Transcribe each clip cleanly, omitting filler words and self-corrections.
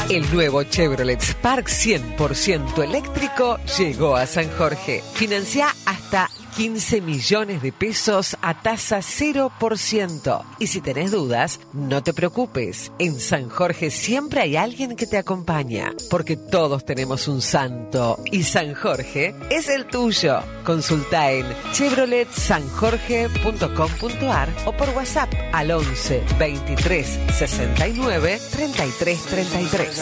El nuevo Chevrolet Spark 100% eléctrico llegó a San Jorge. Financia hasta 15 millones de pesos a tasa 0%. Y si tenés dudas, no te preocupes. En San Jorge siempre hay alguien que te acompaña, porque todos tenemos un santo y San Jorge es el tuyo. Consulta en chevroletsanjorge.com.ar o por WhatsApp al 11 23 69 33 33.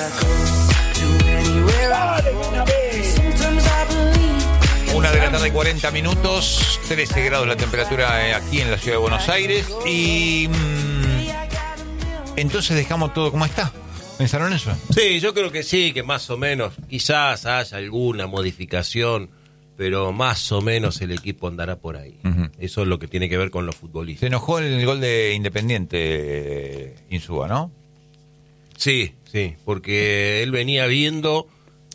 1:40 p.m, 13 grados la temperatura aquí en la ciudad de Buenos Aires. Y entonces dejamos todo como está. ¿Pensaron eso? Sí, yo creo que sí, que más o menos, quizás haya alguna modificación, pero más o menos el equipo andará por ahí. Uh-huh. Eso es lo que tiene que ver con los futbolistas. Se enojó el gol de Independiente, Insúa, ¿no? Sí, porque él venía viendo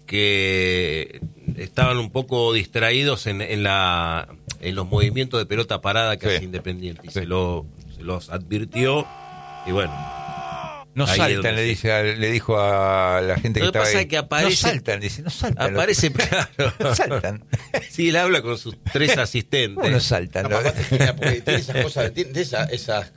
que estaban un poco distraídos en los movimientos de pelota parada que hace Independiente. Y se los advirtió y bueno. No saltan, le dijo a la gente que estaba ahí. Que aparece, no saltan. Aparece, claro. No saltan. Sí, él habla con sus 3 asistentes. No saltan. Porque tiene esas cosas, tiene esas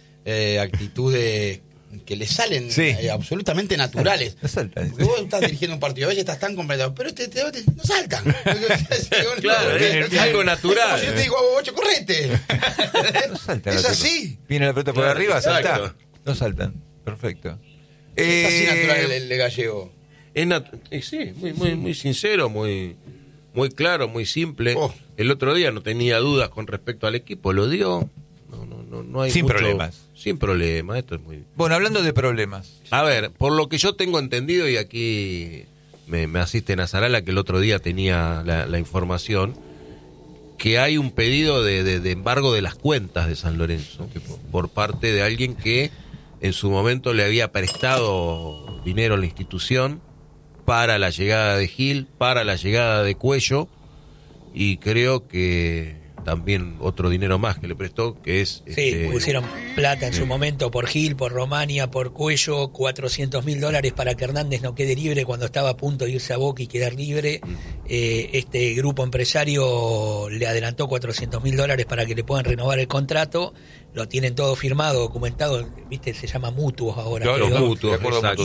actitudes que le salen absolutamente naturales. No saltan. Porque vos estás dirigiendo un partido, a veces estás tan completado, pero no saltan. Claro, es algo natural. Yo te digo, Bocho, correte. No saltan. Es así. Viene la pelota por arriba, salta. No saltan. Perfecto. Es así natural el gallego. Sí, muy sincero, muy claro, muy simple. El otro día no tenía dudas con respecto al equipo, lo dio. No hay sin problemas. Sin problemas, esto es muy... Bueno, hablando de problemas. A ver, por lo que yo tengo entendido, y aquí me asiste Nazarala, que el otro día tenía la información, que hay un pedido de embargo de las cuentas de San Lorenzo por parte de alguien que en su momento le había prestado dinero a la institución para la llegada de Gil, para la llegada de Cuello, y creo que también otro dinero más que le prestó, que es... pusieron plata en su momento por Gil, por Romania, por Cuello, $400.000 para que Hernández no quede libre cuando estaba a punto de irse a Boca y quedar libre. Este grupo empresario le adelantó $400.000 para que le puedan renovar el contrato. Lo tienen todo firmado, documentado, viste, se llama mutuos ahora. Los mutuos, exacto.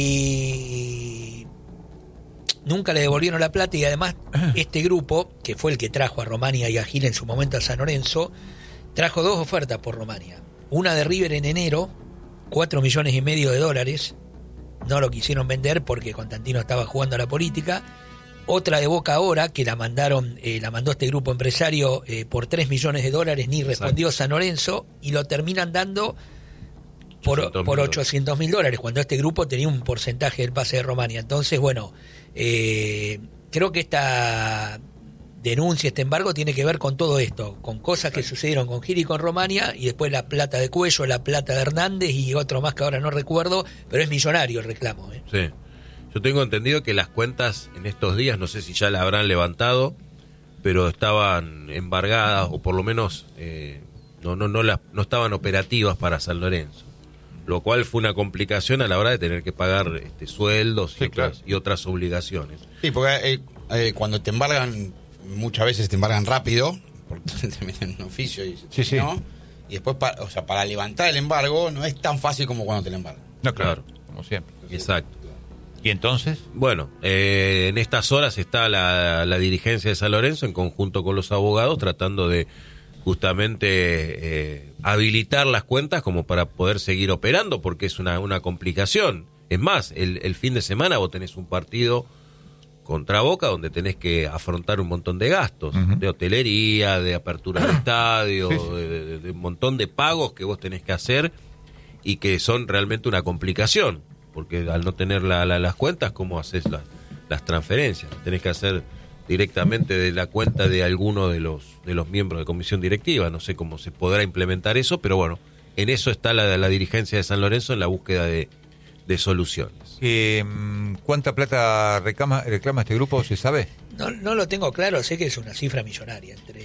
Y nunca le devolvieron la plata, y además este grupo, que fue el que trajo a Romania y a Gil en su momento a San Lorenzo, trajo 2 ofertas por Romania. Una de River en enero, $4,5 millones. No lo quisieron vender porque Constantino estaba jugando a la política. Otra de Boca ahora, que la mandó este grupo empresario por $3 millones, ni respondió San Lorenzo, y lo terminan dando por $800.000, cuando este grupo tenía un porcentaje del pase de Romania. Entonces, bueno, creo que esta denuncia, este embargo, tiene que ver con todo esto, con cosas que sucedieron con Gil y con Romania, y después la plata de Cuello, la plata de Hernández y otro más que ahora no recuerdo, pero es millonario el reclamo. Sí. Yo tengo entendido que las cuentas en estos días, no sé si ya las habrán levantado, pero estaban embargadas, o por lo menos no estaban operativas para San Lorenzo, lo cual fue una complicación a la hora de tener que pagar sueldos y otras obligaciones. Sí, porque cuando te embargan, muchas veces te embargan rápido, porque te meten un oficio y ¿no? Y después, para levantar el embargo no es tan fácil como cuando te lo embargan. No, claro, como siempre. Exacto. ¿Y entonces? Bueno, en estas horas está la dirigencia de San Lorenzo en conjunto con los abogados tratando de justamente habilitar las cuentas como para poder seguir operando, porque es una complicación. Es más, el fin de semana vos tenés un partido contra Boca donde tenés que afrontar un montón de gastos, de hotelería, de apertura de estadio, de un montón de pagos que vos tenés que hacer y que son realmente una complicación. Porque al no tener las cuentas, ¿cómo haces las transferencias? Tenés que hacer directamente de la cuenta de alguno de los miembros de comisión directiva. No sé cómo se podrá implementar eso, pero bueno, en eso está la dirigencia de San Lorenzo, en la búsqueda de soluciones. ¿Cuánta plata reclama este grupo, se sabe? No lo tengo claro, sé que es una cifra millonaria,